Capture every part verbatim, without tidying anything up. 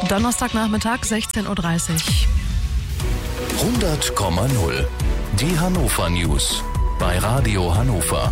Donnerstagnachmittag, sechzehn Uhr dreißig. hundert Komma null. Die Hannover News bei Radio Hannover.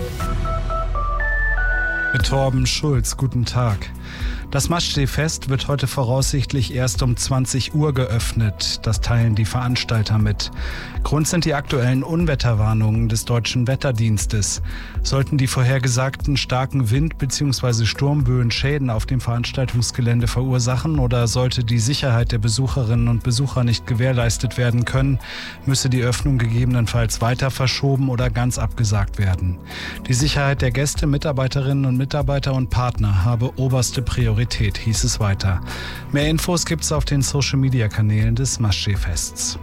Mit Torben Schulz, guten Tag. Das Maschsee-Fest wird heute voraussichtlich erst um zwanzig Uhr geöffnet. Das teilen die Veranstalter mit. Grund sind die aktuellen Unwetterwarnungen des Deutschen Wetterdienstes. Sollten die vorhergesagten starken Wind- bzw. Sturmböen Schäden auf dem Veranstaltungsgelände verursachen oder sollte die Sicherheit der Besucherinnen und Besucher nicht gewährleistet werden können, müsse die Öffnung gegebenenfalls weiter verschoben oder ganz abgesagt werden. Die Sicherheit der Gäste, Mitarbeiterinnen und Mitarbeiter und Partner habe oberste Priorität, hieß es weiter. Mehr Infos gibt's auf den Social-Media-Kanälen des Maschsee-Fests.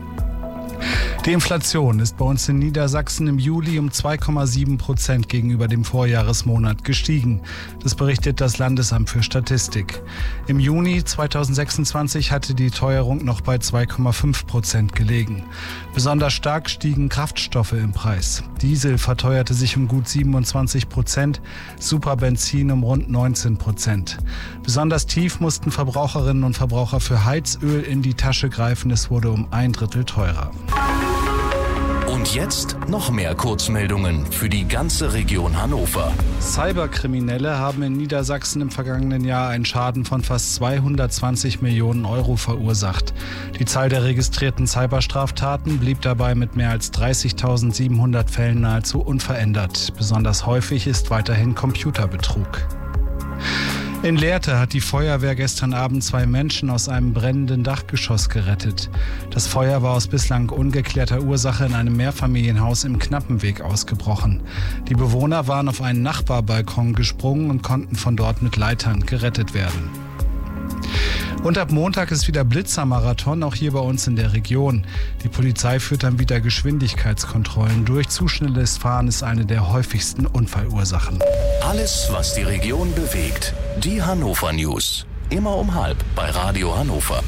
Die Inflation ist bei uns in Niedersachsen im Juli um zwei Komma sieben Prozent gegenüber dem Vorjahresmonat gestiegen. Das berichtet das Landesamt für Statistik. Im Juni zweitausendsechsundzwanzig hatte die Teuerung noch bei zwei Komma fünf Prozent gelegen. Besonders stark stiegen Kraftstoffe im Preis. Diesel verteuerte sich um gut siebenundzwanzig Prozent, Superbenzin um rund neunzehn Prozent. Besonders tief mussten Verbraucherinnen und Verbraucher für Heizöl in die Tasche greifen. Es wurde um ein Drittel teurer. Und jetzt noch mehr Kurzmeldungen für die ganze Region Hannover. Cyberkriminelle haben in Niedersachsen im vergangenen Jahr einen Schaden von fast zweihundertzwanzig Millionen Euro verursacht. Die Zahl der registrierten Cyberstraftaten blieb dabei mit mehr als dreißigtausendsiebenhundert Fällen nahezu unverändert. Besonders häufig ist weiterhin Computerbetrug. In Lehrte hat die Feuerwehr gestern Abend zwei Menschen aus einem brennenden Dachgeschoss gerettet. Das Feuer war aus bislang ungeklärter Ursache in einem Mehrfamilienhaus im Knappenweg ausgebrochen. Die Bewohner waren auf einen Nachbarbalkon gesprungen und konnten von dort mit Leitern gerettet werden. Und ab Montag ist wieder Blitzermarathon, auch hier bei uns in der Region. Die Polizei führt dann wieder Geschwindigkeitskontrollen durch. Zu schnelles Fahren ist eine der häufigsten Unfallursachen. Alles, was die Region bewegt. Die Hannover News. Immer um halb bei Radio Hannover.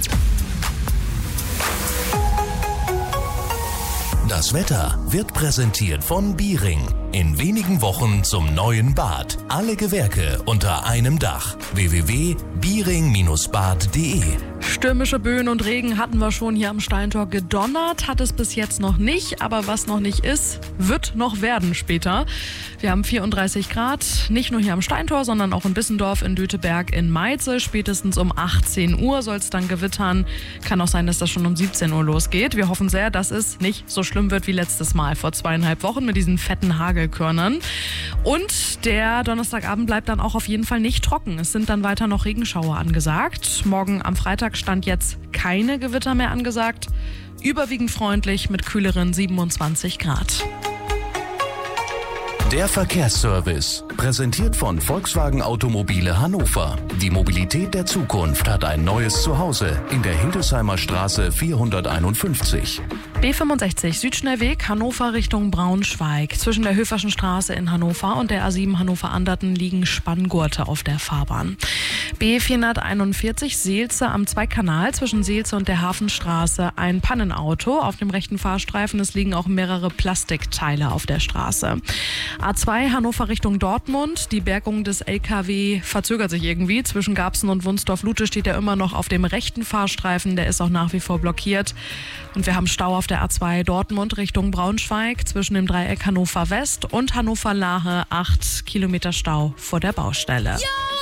Das Wetter wird präsentiert von Biering. In wenigen Wochen zum neuen Bad. Alle Gewerke unter einem Dach. w w w punkt biering Bindestrich bad punkt de. Stürmische Böen und Regen hatten wir schon hier am Steintor. Gedonnert hat es bis jetzt noch nicht, aber was noch nicht ist, wird noch werden später. Wir haben vierunddreißig Grad, nicht nur hier am Steintor, sondern auch in Bissendorf, in Döteberg, in Meize. Spätestens um achtzehn Uhr soll es dann gewittern. Kann auch sein, dass das schon um siebzehn Uhr losgeht. Wir hoffen sehr, dass es nicht so schlimm wird wie letztes Mal vor zweieinhalb Wochen mit diesen fetten Hagelkörnern. Und der Donnerstagabend bleibt dann auch auf jeden Fall nicht trocken. Es sind dann weiter noch Regenschauer angesagt. Morgen am Freitag stand jetzt keine Gewitter mehr angesagt. Überwiegend freundlich mit kühleren siebenundzwanzig Grad. Der Verkehrsservice, präsentiert von Volkswagen Automobile Hannover. Die Mobilität der Zukunft hat ein neues Zuhause in der Hildesheimer Straße vierhunderteinundfünfzig. B fünfundsechzig Südschnellweg Hannover Richtung Braunschweig. Zwischen der Höferschen Straße in Hannover und der A sieben Hannover-Anderten liegen Spanngurte auf der Fahrbahn. B vierhunderteinundvierzig Seelze am Zweigkanal zwischen Seelze und der Hafenstraße. Ein Pannenauto auf dem rechten Fahrstreifen. Es liegen auch mehrere Plastikteile auf der Straße. A zwei Hannover Richtung Dortmund. Die Bergung des L K W verzögert sich irgendwie. Zwischen Garbsen und Wunsdorf-Lute steht er immer noch auf dem rechten Fahrstreifen. Der ist auch nach wie vor blockiert. Und wir haben Stau auf der A zwei Dortmund Richtung Braunschweig zwischen dem Dreieck Hannover West und Hannover Lahe. Acht Kilometer Stau vor der Baustelle. Ja!